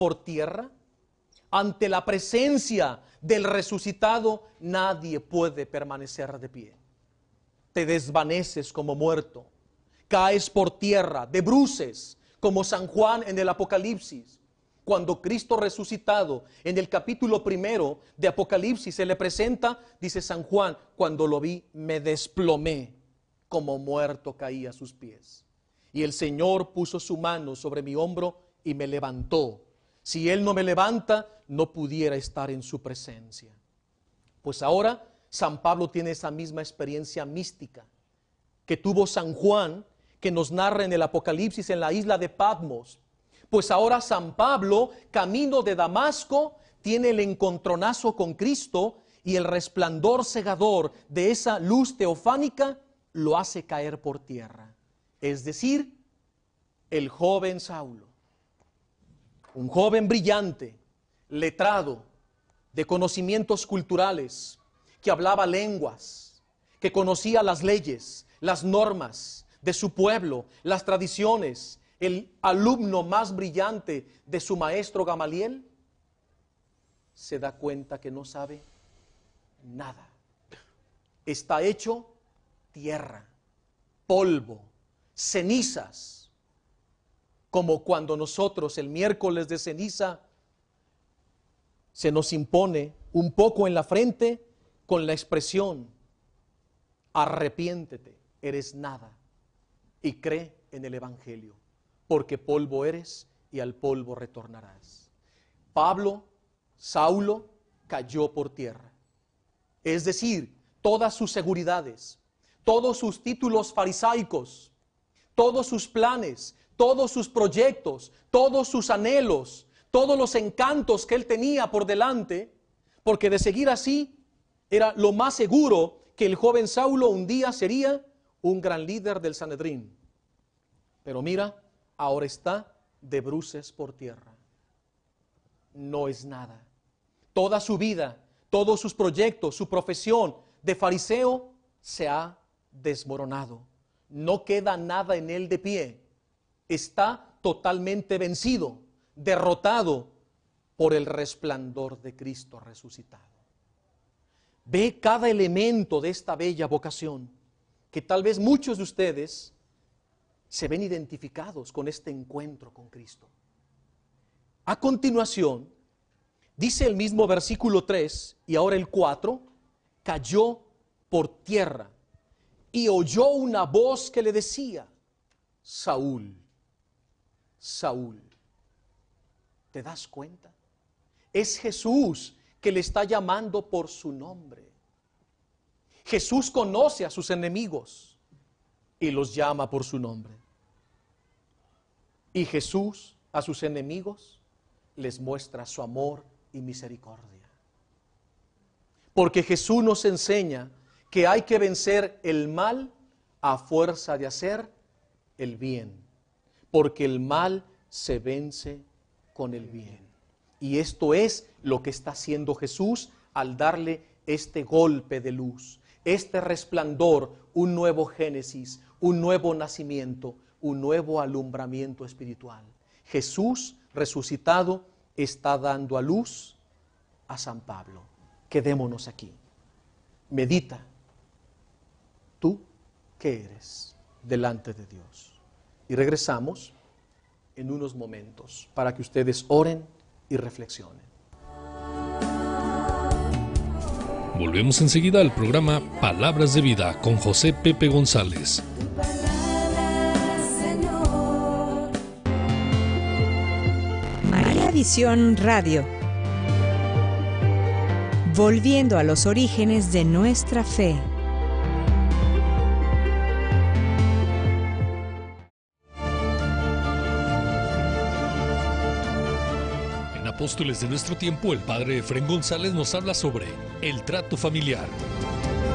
por tierra? Ante la presencia del resucitado, nadie puede permanecer de pie. Te desvaneces como muerto, caes por tierra, de bruces, como San Juan en el Apocalipsis. Cuando Cristo resucitado, en el capítulo 1 de Apocalipsis, se le presenta, dice San Juan, cuando lo vi, me desplomé, como muerto caí a sus pies. Y el Señor puso su mano sobre mi hombro y me levantó. Si Él no me levanta, no pudiera estar en su presencia. Pues ahora San Pablo tiene esa misma experiencia mística que tuvo San Juan, que nos narra en el Apocalipsis en la isla de Patmos. Pues ahora San Pablo, camino de Damasco, tiene el encontronazo con Cristo y el resplandor cegador de esa luz teofánica lo hace caer por tierra. Es decir, el joven Saulo, un joven brillante, letrado, de conocimientos culturales, que hablaba lenguas, que conocía las leyes, las normas de su pueblo, las tradiciones, el alumno más brillante de su maestro Gamaliel, se da cuenta que no sabe nada. Está hecho tierra, polvo, cenizas, como cuando nosotros el miércoles de ceniza se nos impone un poco en la frente con la expresión, arrepiéntete, eres nada, y cree en el Evangelio, porque polvo eres y al polvo retornarás. Pablo, Saulo, cayó por tierra. Es decir, todas sus seguridades, todos sus títulos farisaicos, todos sus planes, todos sus proyectos, todos sus anhelos, todos los encantos que él tenía por delante, porque de seguir así era lo más seguro que el joven Saulo un día sería un gran líder del Sanedrín. Pero mira, ahora está de bruces por tierra. No es nada. Toda su vida, todos sus proyectos, su profesión de fariseo se ha desmoronado. No queda nada en él de pie. Está totalmente vencido, derrotado por el resplandor de Cristo resucitado. Ve cada elemento de esta bella vocación, que tal vez muchos de ustedes se ven identificados con este encuentro con Cristo. A continuación, dice el mismo versículo 3 y ahora el 4, cayó por tierra y oyó una voz que le decía, Saúl, Saúl. ¿Te das cuenta? Es Jesús que le está llamando por su nombre. Jesús conoce a sus enemigos y los llama por su nombre. Y Jesús a sus enemigos les muestra su amor y misericordia. Porque Jesús nos enseña que hay que vencer el mal a fuerza de hacer el bien. Porque el mal se vence con el bien. Y esto es lo que está haciendo Jesús al darle este golpe de luz, este resplandor, un nuevo génesis, un nuevo nacimiento, un nuevo alumbramiento espiritual. Jesús resucitado está dando a luz a San Pablo. Quedémonos aquí. Medita. ¿Tú qué eres delante de Dios? Y regresamos en unos momentos para que ustedes oren y reflexionen. Volvemos enseguida al programa Palabras de Vida con José Pepe González. María Visión Radio. Volviendo a los orígenes de nuestra fe. Apóstoles de nuestro tiempo, el padre Efrén González nos habla sobre el trato familiar.